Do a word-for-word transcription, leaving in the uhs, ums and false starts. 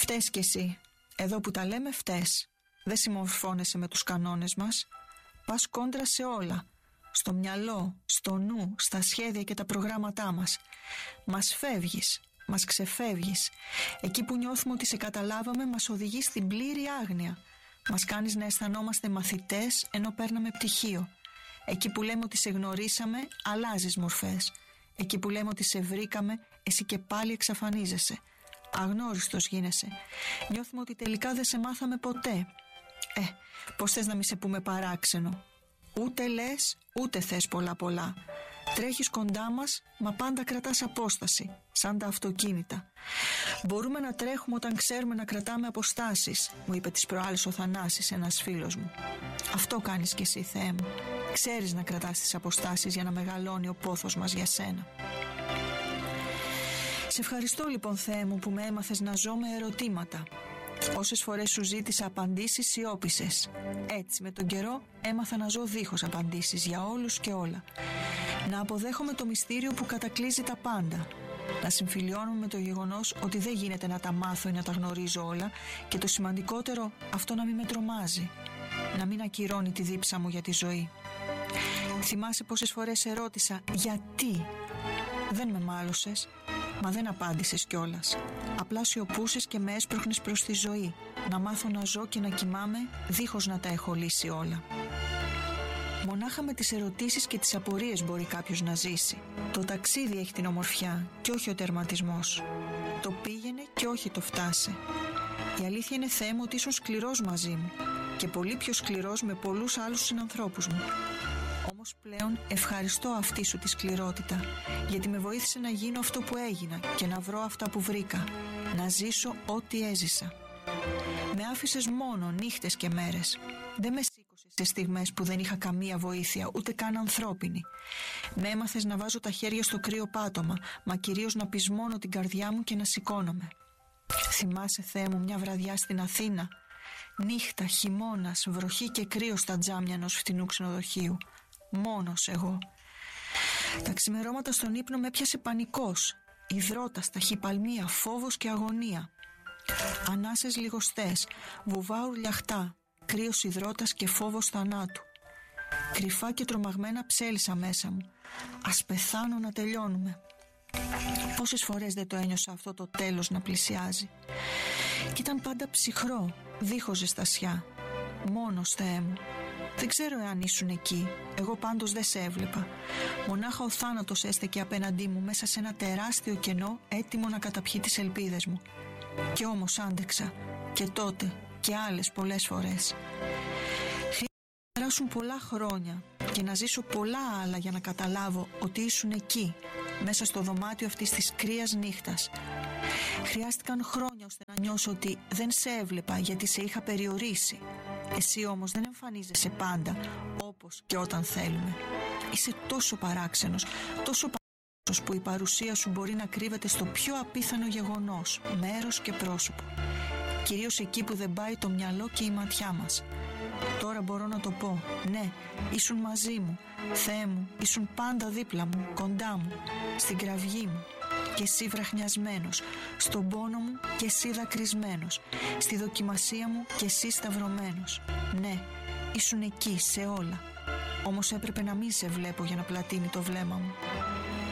Φταίς κι εσύ. Εδώ που τα λέμε φταίς. Δεν συμμορφώνεσαι με τους κανόνες μας. Πας κόντρα σε όλα. Στο μυαλό, στο νου, στα σχέδια και τα προγράμματά μας. Μας φεύγεις, μας ξεφεύγεις. Εκεί που νιώθουμε ότι σε καταλάβαμε, μας οδηγείς στην πλήρη άγνοια. Μας κάνεις να αισθανόμαστε μαθητές ενώ παίρναμε πτυχίο. Εκεί που λέμε ότι σε γνωρίσαμε, αλλάζεις μορφές. Εκεί που λέμε ότι σε βρήκαμε, εσύ και πάλι εξαφανίζεσαι. Αγνώριστος γίνεσαι. Νιώθουμε ότι τελικά δεν σε μάθαμε ποτέ. Ε, πώς θες να μη σε πούμε παράξενο. Ούτε λες, ούτε θες πολλά πολλά. Τρέχεις κοντά μας, μα πάντα κρατάς απόσταση, σαν τα αυτοκίνητα. Μπορούμε να τρέχουμε όταν ξέρουμε να κρατάμε αποστάσεις, μου είπε τις προάλλες ο Θανάσης, ένας φίλος μου. Αυτό κάνεις κι εσύ, Θεέ μου. Ξέρεις να κρατάς τις αποστάσεις για να μεγαλώνει ο πόθος μας για σένα. Σε ευχαριστώ λοιπόν, Θεέ μου, που με έμαθες να ζω με ερωτήματα. Όσες φορές σου ζήτησα απαντήσεις, σιώπησες. Έτσι με τον καιρό έμαθα να ζω δίχως απαντήσεις για όλους και όλα. Να αποδέχομαι το μυστήριο που κατακλείζει τα πάντα. Να συμφιλιώνομαι με το γεγονός ότι δεν γίνεται να τα μάθω ή να τα γνωρίζω όλα, και το σημαντικότερο, αυτό να μην με τρομάζει. Να μην ακυρώνει τη δίψα μου για τη ζωή. Θυμάσαι πόσες φορές ερώτησα γιατί. Δεν με μάλωσες, μα δεν απάντησες κιόλας. Απλά σιωπούσες και με έσπρωχνες προς τη ζωή. Να μάθω να ζω και να κοιμάμαι δίχως να τα έχω λύσει όλα. Μονάχα με τις ερωτήσεις και τις απορίες μπορεί κάποιος να ζήσει. Το ταξίδι έχει την ομορφιά και όχι ο τερματισμός. Το πήγαινε και όχι το φτάσε. Η αλήθεια είναι, Θεέ μου, ότι ήσουν σκληρός μαζί μου και πολύ πιο σκληρός με πολλούς άλλους συνανθρώπους μου. Όμως πλέον ευχαριστώ αυτή σου τη σκληρότητα, γιατί με βοήθησε να γίνω αυτό που έγινα και να βρω αυτά που βρήκα, να ζήσω ό,τι έζησα. Με άφησες μόνο νύχτες και μέρες. Δεν με σήκωσες σε στιγμές που δεν είχα καμία βοήθεια, ούτε καν ανθρώπινη. Με έμαθες να βάζω τα χέρια στο κρύο πάτωμα, μα κυρίως να πεισμώνω την καρδιά μου και να σηκώνομαι. Θυμάσαι, Θεέ μου, μια βραδιά στην Αθήνα? Νύχτα, χειμώνας, βροχή και κρύο στα τζάμια ενός φτηνού ξενοδοχείου. Μόνος εγώ. Τα ξημερώματα στον ύπνο με έπιασε πανικός. Υδρότας, ταχυπαλμία, φόβος και αγωνία. Ανάσες λιγοστές, βουβά ουρλιαχτά, κρύος υδρότας και φόβος θανάτου. Κρυφά και τρομαγμένα ψέλισα μέσα μου. Ας πεθάνω να τελειώνουμε. Πόσες φορές δεν το ένιωσα αυτό το τέλος να πλησιάζει. Κι ήταν πάντα ψυχρό, δίχως ζεστασιά. Μόνος, Θεέ μου. Δεν ξέρω εάν ήσουν εκεί. Εγώ πάντως δεν σε έβλεπα. Μονάχα ο θάνατος έστεκε απέναντί μου μέσα σε ένα τεράστιο κενό, έτοιμο να καταπιεί τις ελπίδες μου. Κι όμως άντεξα. Και τότε και άλλες πολλές φορές. Χρειάζεται να περάσουν πολλά χρόνια και να ζήσω πολλά άλλα για να καταλάβω ότι ήσουν εκεί, μέσα στο δωμάτιο αυτής της κρύας νύχτας. Χρειάστηκαν χρόνια ώστε να νιώσω ότι δεν σε έβλεπα, γιατί σε είχα περιορίσει. Εσύ όμως δεν εμφανίζεσαι πάντα, όπως και όταν θέλουμε. Είσαι τόσο παράξενος, τόσο παράξενος που η παρουσία σου μπορεί να κρύβεται στο πιο απίθανο γεγονός, μέρος και πρόσωπο. Κυρίως εκεί που δεν πάει το μυαλό και η ματιά μας. Τώρα μπορώ να το πω. Ναι, ήσουν μαζί μου. Θεέ μου, ήσουν πάντα δίπλα μου, κοντά μου, στην κραυγή μου. Και εσύ βραχνιασμένος, στον πόνο μου και εσύ δακρυσμένος, στη δοκιμασία μου και εσύ σταυρωμένος. Ναι, ήσουν εκεί σε όλα. Όμως έπρεπε να μην σε βλέπω για να πλατείνει το βλέμμα μου.